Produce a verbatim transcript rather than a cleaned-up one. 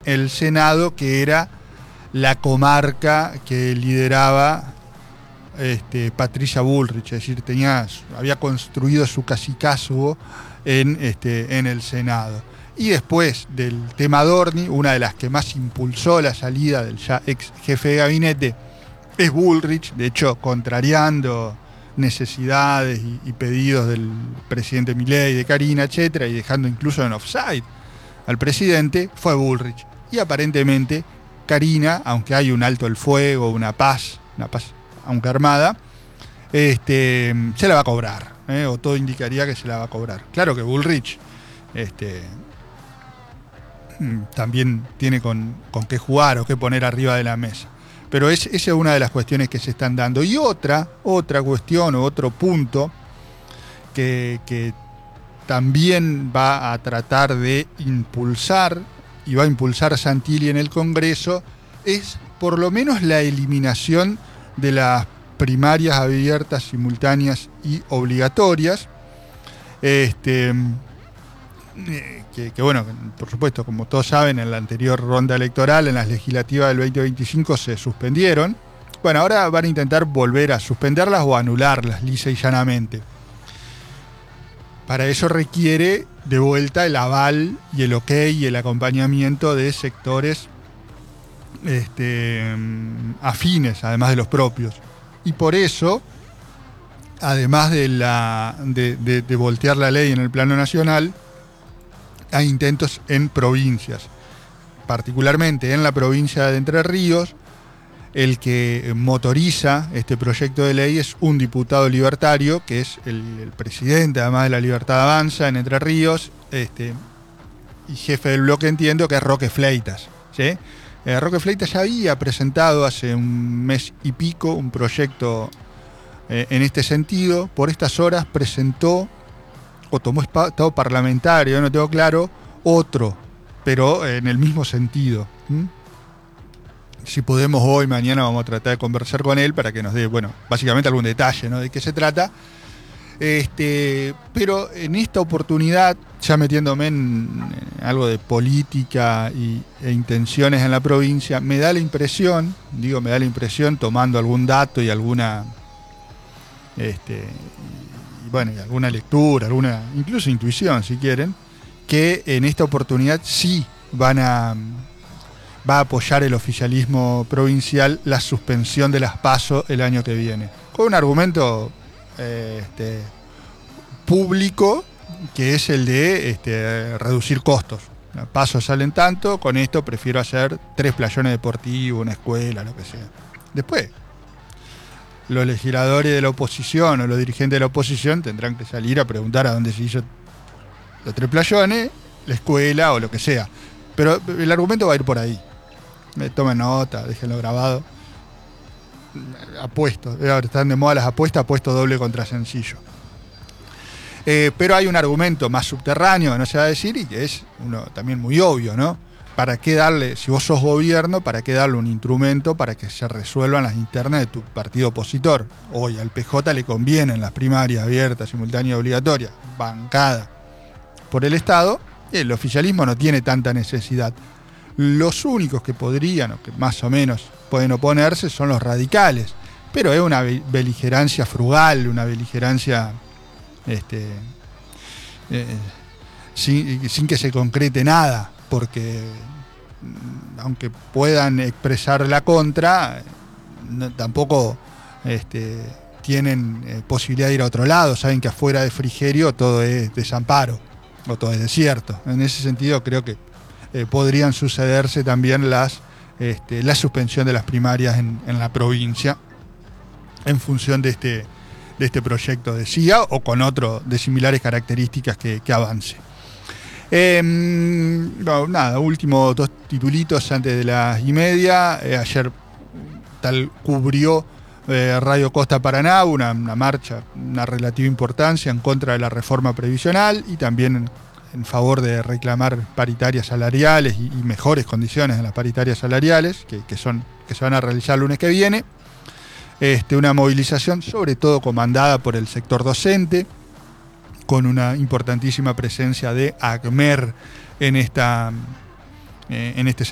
el Senado, que era la comarca que lideraba este, Patricia Bullrich, es decir, tenía, había construido su cacicazgo en, este, en el Senado. Y después del tema Adorni, una de las que más impulsó la salida del ya ex jefe de gabinete es Bullrich, de hecho contrariando necesidades y, y pedidos del presidente Milei, de Karina, etcétera, y dejando incluso en offside al presidente, fue Bullrich. Y aparentemente Karina, aunque hay un alto el fuego, una paz, una paz aunque armada, este, se la va a cobrar, ¿eh? O todo indicaría que se la va a cobrar. Claro que Bullrich este, también tiene con, con qué jugar o qué poner arriba de la mesa. Pero es, esa es una de las cuestiones que se están dando. Y otra, otra cuestión o otro punto que, que también va a tratar de impulsar, y va a impulsar Santilli en el Congreso, es por lo menos la eliminación de las primarias abiertas, simultáneas y obligatorias. Este, que, que bueno, por supuesto, como todos saben, en la anterior ronda electoral, en las legislativas del veinte veinticinco se suspendieron. Bueno, ahora van a intentar volver a suspenderlas o anularlas lisa y llanamente. Para eso requiere de vuelta el aval y el ok y el acompañamiento de sectores este, afines, además de los propios. Y por eso, además de, la, de, de, de voltear la ley en el plano nacional, hay intentos en provincias, particularmente en la provincia de Entre Ríos. El que motoriza este proyecto de ley es un diputado libertario, que es el, el presidente, además de la Libertad Avanza, en Entre Ríos, este, y jefe del bloque, entiendo, que es Roque Fleitas, ¿sí? Eh, Roque Fleitas ya había presentado hace un mes y pico un proyecto eh, en este sentido. Por estas horas presentó, o tomó estado parlamentario, no tengo claro, otro, pero en el mismo sentido. ¿Mm? Si podemos hoy, mañana vamos a tratar de conversar con él para que nos dé, bueno, básicamente algún detalle, ¿no?, de qué se trata. Este, pero en esta oportunidad, ya metiéndome en, en algo de política y, e intenciones en la provincia, me da la impresión, digo, me da la impresión, tomando algún dato y alguna, este, y, bueno, y alguna lectura, alguna, incluso intuición, si quieren, que en esta oportunidad sí van a va a apoyar el oficialismo provincial la suspensión de las PASO el año que viene. Con un argumento eh, este, público, que es el de este, reducir costos. Las PASO salen tanto, con esto prefiero hacer tres playones deportivos, una escuela, lo que sea. Después, los legisladores de la oposición o los dirigentes de la oposición tendrán que salir a preguntar a dónde se hizo los tres playones, la escuela o lo que sea. Pero el argumento va a ir por ahí. Tomen nota, déjenlo grabado. Apuesto, ahora están de moda las apuestas, apuesto doble contra sencillo. Eh, pero hay un argumento más subterráneo, no se va a decir, y que es uno también muy obvio, ¿no? ¿Para qué darle, si vos sos gobierno, para qué darle un instrumento para que se resuelvan las internas de tu partido opositor? Hoy al P J le convienen las primarias abiertas, simultáneas y obligatorias, bancada por el Estado. El oficialismo no tiene tanta necesidad. Los únicos que podrían, o que más o menos pueden oponerse, son los radicales. Pero es una beligerancia frugal, una beligerancia este, eh, sin, sin que se concrete nada, porque aunque puedan expresar la contra, no, tampoco este, tienen eh, posibilidad de ir a otro lado. Saben que afuera de Frigerio todo es desamparo, o todo es desierto. En ese sentido creo que eh, podrían sucederse también las este, la suspensión de las primarias en, en la provincia en función de este, de este proyecto de C I A o con otro de similares características que, que avance. Eh, no, nada, últimos dos titulitos antes de las y media. Eh, ayer tal cubrió eh, Radio Costa Paraná una, una marcha, una relativa importancia en contra de la reforma previsional y también en, en favor de reclamar paritarias salariales y, y mejores condiciones en las paritarias salariales que, que, son, que se van a realizar el lunes que viene. Este, una movilización sobre todo comandada por el sector docente, con una importantísima presencia de ACMER en, esta, eh, en este